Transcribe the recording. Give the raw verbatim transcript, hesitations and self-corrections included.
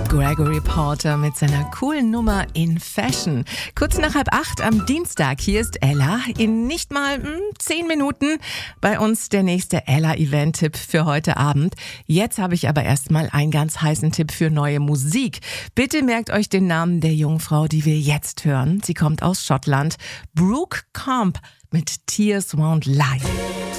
Gregory Porter mit seiner coolen Nummer In Fashion. Kurz nach halb acht am Dienstag. Hier ist Ella in nicht mal mh, zehn Minuten. Bei uns der nächste Ella-Event-Tipp für heute Abend. Jetzt habe ich aber erstmal einen ganz heißen Tipp für neue Musik. Bitte merkt euch den Namen der Jungfrau, die wir jetzt hören. Sie kommt aus Schottland. Brooke Comp mit Tears Won't Lie.